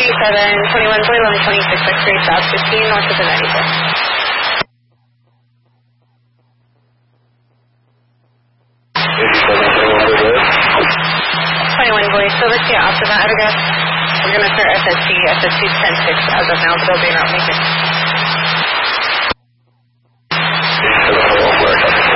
21 Boy, 1126 X-ray, south 15, north of the 94. 21 Boy, so let's see, off of that address, we're going to start SSC, SSC's 10-6 as of now, but it'll be around weekend.